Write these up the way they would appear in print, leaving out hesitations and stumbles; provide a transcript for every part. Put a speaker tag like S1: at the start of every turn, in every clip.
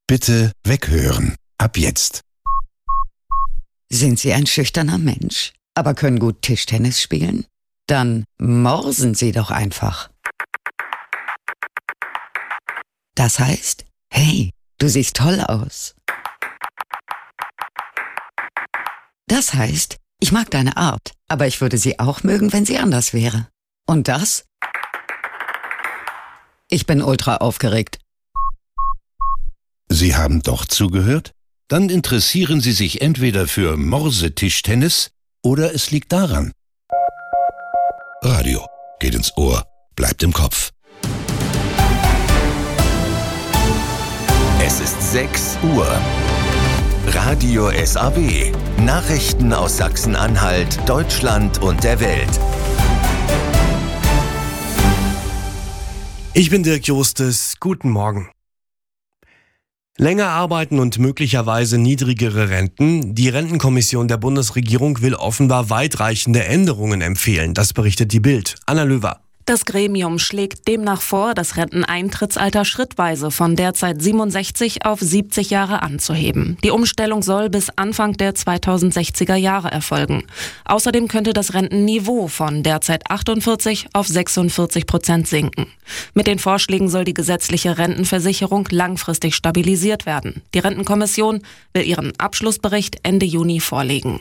S1: Bitte weghören. Ab jetzt.
S2: Sind Sie ein schüchterner Mensch, aber können gut Tischtennis spielen? Dann morsen Sie doch einfach. Das heißt, hey, du siehst toll aus. Das heißt, ich mag deine Art, aber ich würde sie auch mögen, wenn sie anders wäre. Und das? Ich bin ultra aufgeregt.
S1: Sie haben doch zugehört? Dann interessieren Sie sich entweder für Morsetischtennis oder es liegt daran. Radio geht ins Ohr, bleibt im Kopf.
S3: Es ist 6 Uhr. Radio SAW. Nachrichten aus Sachsen-Anhalt, Deutschland und der Welt.
S4: Ich bin Dirk Justes. Guten Morgen. Länger arbeiten und möglicherweise niedrigere Renten. Die Rentenkommission der Bundesregierung will offenbar weitreichende Änderungen empfehlen. Das berichtet die Bild. Anna Löwer.
S5: Das Gremium schlägt demnach vor, das Renteneintrittsalter schrittweise von derzeit 67 auf 70 Jahre anzuheben. Die Umstellung soll bis Anfang der 2060er Jahre erfolgen. Außerdem könnte das Rentenniveau von derzeit 48 auf 46% sinken. Mit den Vorschlägen soll die gesetzliche Rentenversicherung langfristig stabilisiert werden. Die Rentenkommission will ihren Abschlussbericht Ende Juni vorlegen.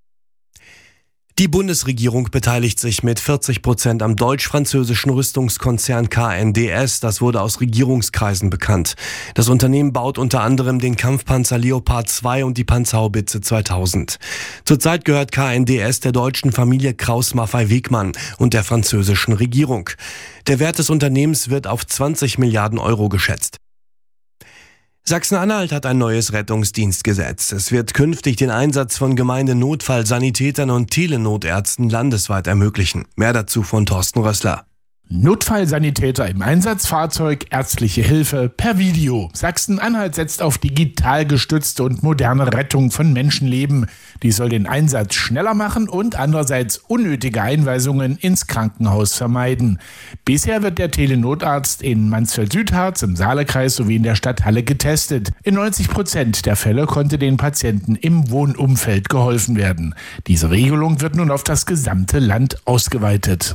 S4: Die Bundesregierung beteiligt sich mit 40% am deutsch-französischen Rüstungskonzern KNDS. Das wurde aus Regierungskreisen bekannt. Das Unternehmen baut unter anderem den Kampfpanzer Leopard 2 und die Panzerhaubitze 2000. Zurzeit gehört KNDS der deutschen Familie Krauss-Maffei-Wegmann und der französischen Regierung. Der Wert des Unternehmens wird auf 20 Milliarden Euro geschätzt. Sachsen-Anhalt hat ein neues Rettungsdienstgesetz. Es wird künftig den Einsatz von Gemeindenotfallsanitätern und Telenotärzten landesweit ermöglichen. Mehr dazu von Thorsten Rössler.
S6: Notfallsanitäter im Einsatzfahrzeug, ärztliche Hilfe per Video. Sachsen-Anhalt setzt auf digital gestützte und moderne Rettung von Menschenleben. Die soll den Einsatz schneller machen und andererseits unnötige Einweisungen ins Krankenhaus vermeiden. Bisher wird der Telenotarzt in Mansfeld-Südharz, im Saalekreis sowie in der Stadt Halle getestet. In 90% der Fälle konnte den Patienten im Wohnumfeld geholfen werden. Diese Regelung wird nun auf das gesamte Land ausgeweitet.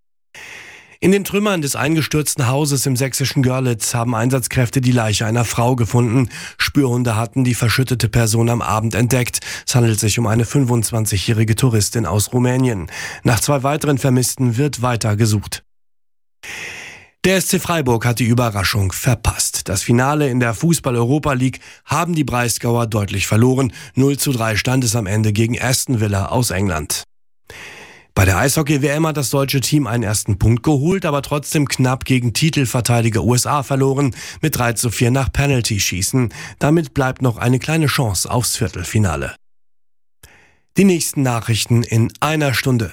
S4: In den Trümmern des eingestürzten Hauses im sächsischen Görlitz haben Einsatzkräfte die Leiche einer Frau gefunden. Spürhunde hatten die verschüttete Person am Abend entdeckt. Es handelt sich um eine 25-jährige Touristin aus Rumänien. Nach 2 weiteren Vermissten wird weiter gesucht. Der SC Freiburg hat die Überraschung verpasst. Das Finale in der Fußball-Europa League haben die Breisgauer deutlich verloren. 0:3 stand es am Ende gegen Aston Villa aus England. Bei der Eishockey-WM hat das deutsche Team einen ersten Punkt geholt, aber trotzdem knapp gegen Titelverteidiger USA verloren, mit 3:4 nach Penalty-Schießen. Damit bleibt noch eine kleine Chance aufs Viertelfinale. Die nächsten Nachrichten in einer Stunde.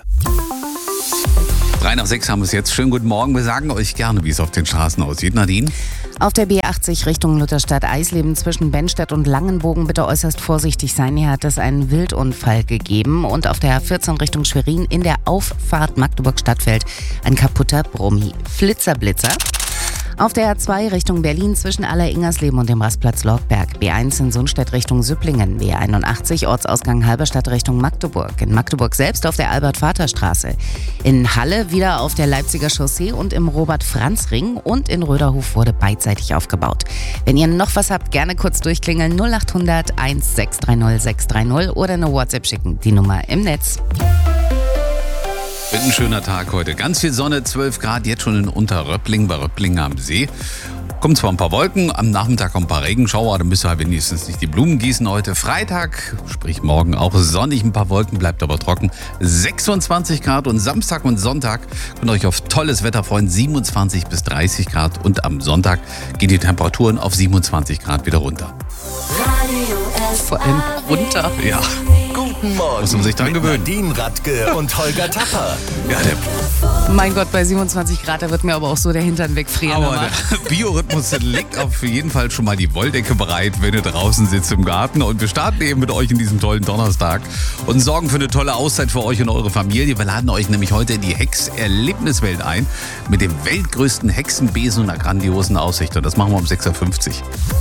S7: 5:03 haben wir es jetzt. Schönen guten Morgen. Wir sagen euch gerne, wie es auf den Straßen aussieht. Nadine?
S8: Auf der B80 Richtung Lutherstadt-Eisleben zwischen Bennstedt und Langenbogen bitte äußerst vorsichtig sein. Hier hat es einen Wildunfall gegeben. Und auf der A14 Richtung Schwerin in der Auffahrt Magdeburg-Stadtfeld ein kaputter Brummi. Flitzer-Blitzer. Auf der A2 Richtung Berlin zwischen Aller-Ingersleben und dem Rastplatz Lorberg. B1 in Sundstedt Richtung Süpplingen. B81 Ortsausgang Halberstadt Richtung Magdeburg. In Magdeburg selbst auf der Albert-Vater-Straße. In Halle wieder auf der Leipziger Chaussee und im Robert-Franz-Ring. Und in Röderhof wurde beidseitig aufgebaut. Wenn ihr noch was habt, gerne kurz durchklingeln. 0800 1630 630 oder eine WhatsApp schicken. Die Nummer im Netz.
S7: Wird ein schöner Tag heute. Ganz viel Sonne, 12 Grad, jetzt schon in Unterröppling, bei Röpplingen am See. Kommen zwar ein paar Wolken, am Nachmittag kommen ein paar Regenschauer, dann müsst ihr halt wenigstens nicht die Blumen gießen heute. Freitag, sprich morgen auch sonnig, ein paar Wolken, bleibt aber trocken. 26 Grad und Samstag und Sonntag könnt ihr euch auf tolles Wetter freuen, 27 bis 30 Grad. Und am Sonntag gehen die Temperaturen auf 27 Grad wieder runter.
S8: Vor allem runter.
S7: Ja.
S3: Guten Morgen.
S7: Muss man sich dran gewöhnen.
S3: Nadine Radke und Holger Tapper.
S7: Ja,
S8: Mein Gott, bei 27 Grad, da wird mir aber auch so der Hintern wegfrieren.
S7: aber der Biorhythmus legt auf jeden Fall schon mal die Wolldecke bereit, wenn ihr draußen sitzt im Garten. Und wir starten eben mit euch in diesem tollen Donnerstag und sorgen für eine tolle Auszeit für euch und eure Familie. Wir laden euch nämlich heute in die Hex-Erlebniswelt ein mit dem weltgrößten Hexenbesen und einer grandiosen Aussicht. Und das machen wir um 6:50 Uhr.